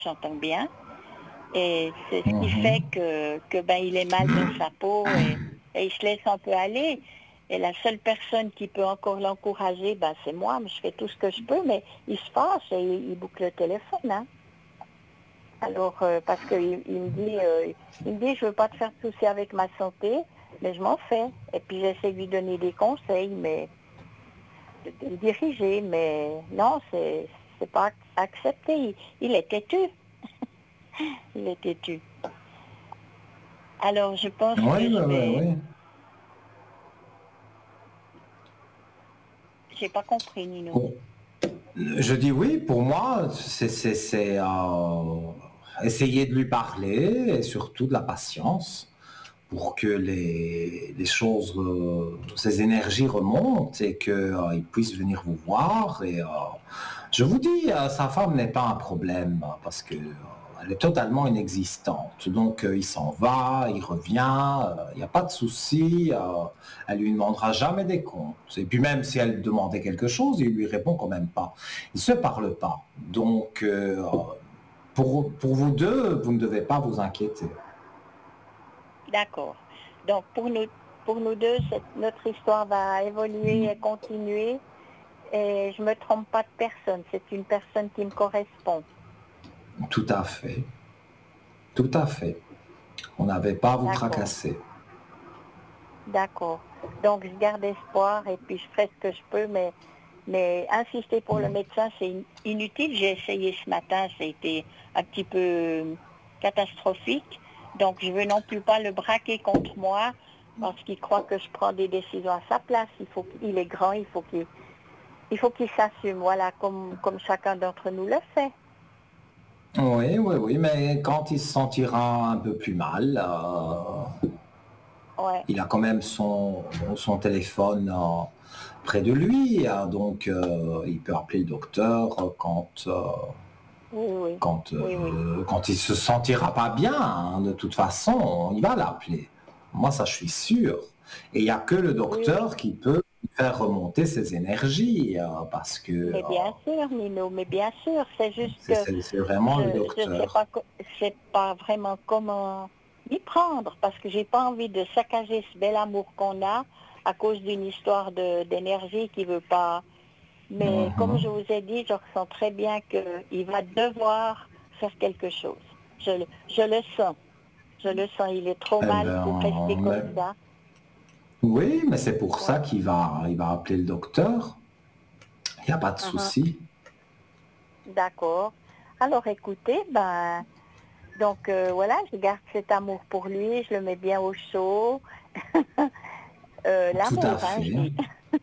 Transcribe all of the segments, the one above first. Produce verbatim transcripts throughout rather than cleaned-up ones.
j'entends bien. Et c'est ce qui fait Mhm. que, que ben, il est mal dans sa peau et, et il se laisse un peu aller. Et la seule personne qui peut encore l'encourager, ben, c'est moi. Je fais tout ce que je peux, mais il se fâche et il, il boucle le téléphone. Hein. Alors, euh, parce qu'il il me dit, euh, il me dit, je veux pas te faire de soucis avec ma santé, mais je m'en fais. Et puis j'essaie de lui donner des conseils, mais de, de le diriger, mais non, c'est c'est pas ac- accepté. Il, il est têtu. Il est têtu. Alors, je pense Oui, que oui, je oui, vais. oui. J'ai pas compris, Nino. Pour- Je dis oui, pour moi, c'est c'est- c'est, euh, essayer de lui parler et surtout de la patience pour que les, les choses, euh, ces énergies remontent et qu'il puisse venir vous voir. Et euh, je vous dis, euh, sa femme n'est pas un problème parce que euh, elle est totalement inexistante. Donc euh, il s'en va, il revient, euh, il n'y a pas de souci. Euh, elle lui demandera jamais des comptes. Et puis même si elle demandait quelque chose, il lui répond quand même pas. Il se parle pas. Donc euh, pour, pour vous deux, vous ne devez pas vous inquiéter. D'accord. Donc, pour nous, pour nous deux, cette- notre histoire va évoluer et continuer. Et je me trompe pas de personne. C'est une personne qui me correspond. Tout à fait. Tout à fait. On n'avait pas à vous D'accord. tracasser. D'accord. Donc, je garde espoir et puis je ferai ce que je peux, mais, mais insister pour le médecin, c'est in- inutile. J'ai essayé ce matin, ça a été un petit peu euh, catastrophique. Donc, je veux non plus pas le braquer contre moi parce qu'il croit que je prends des décisions à sa place. Il faut qu'il est grand, il faut qu'il il faut qu'il s'assume, voilà, comme, comme chacun d'entre nous le fait. Oui, oui, oui, mais quand il se sentira un peu plus mal, euh, Ouais, il a quand même son, son téléphone euh, près de lui, hein, donc euh, il peut appeler le docteur quand, euh, oui, oui, quand, oui, oui. euh, quand il se sentira pas bien. Hein. De toute façon, il va l'appeler. Moi, ça, je suis sûr. Et il n'y a que le Oui, oui. docteur qui peut faire remonter ses énergies, euh, parce que euh, Mais bien sûr, Nino, mais bien sûr, c'est juste c'est que c'est- c'est vraiment le je je sais docteur. pas co- je sais pas vraiment comment m'y prendre parce que j'ai pas envie de saccager ce bel amour qu'on a à cause d'une histoire de d'énergie qui veut pas. Mais comme je Mhm. vous ai dit, je ressens très bien qu'il va devoir faire quelque chose. Je le je le sens, je le sens. Il est trop Eh mal pour rester ben, comme mais- ça. oui, mais c'est pour ça Ouais. qu'il va, il va appeler le docteur. Il n'y a pas de Mhm. souci. D'accord. Alors écoutez, ben donc euh, voilà, je garde cet amour pour lui, je le mets bien au chaud. Euh, Tout à l'amour, hein, je fait. dis.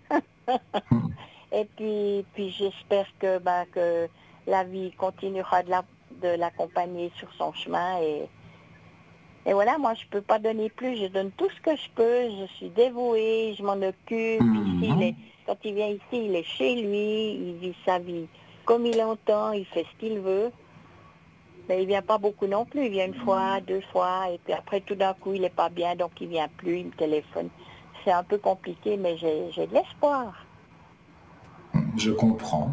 Et puis, puis j'espère que, ben, que la vie continuera de la- de l'accompagner sur son chemin. Et, et voilà, moi, je peux pas donner plus. Je donne tout ce que je peux. Je suis dévouée, je m'en occupe. Ici, il est, Mhm. quand il vient ici, il est chez lui, il vit sa vie comme il entend, il fait ce qu'il veut. Mais il vient pas beaucoup non plus. Il vient une fois, deux fois, et puis après, tout d'un coup, il est pas bien, donc il vient plus, il me téléphone. C'est un peu compliqué, mais j'ai, j'ai de l'espoir. Je comprends.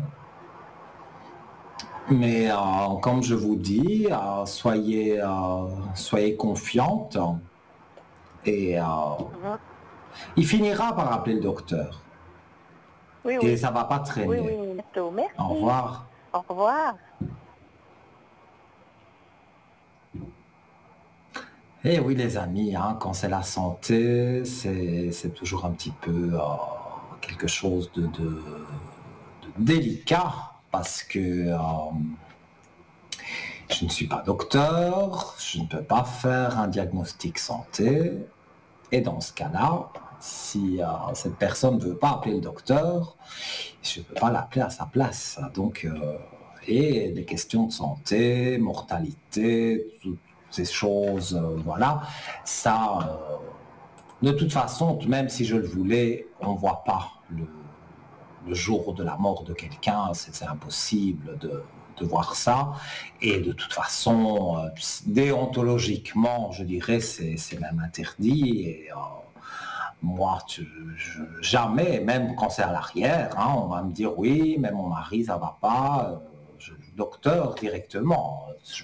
Mais euh, comme je vous dis, euh, soyez, euh, soyez confiante et euh, Mhm. il finira par appeler le docteur. Oui, Et oui. ça va pas Oui, traîner. oui, bientôt. Au Merci. revoir. Au revoir. Eh oui, les amis, hein, quand c'est la santé, c'est c'est toujours un petit peu euh, quelque chose de, de- de délicat parce que euh, je ne suis pas docteur, je ne peux pas faire un diagnostic santé. Et dans ce cas-là, si euh, cette personne ne veut pas appeler le docteur, je ne peux pas l'appeler à sa place. Donc, euh, et des questions de santé, mortalité, toutes ces choses, euh, voilà, ça, euh, de toute façon, même si je le voulais, on ne voit pas le, le jour de la mort de quelqu'un, c'est c'est impossible de, de voir ça. Et de toute façon, euh, déontologiquement, je dirais, c'est c'est même interdit. Et euh, moi, tu- je- jamais, même quand c'est à l'arrière, hein, on va me dire oui, mais mon mari, ça va pas. euh, je- docteur directement. Je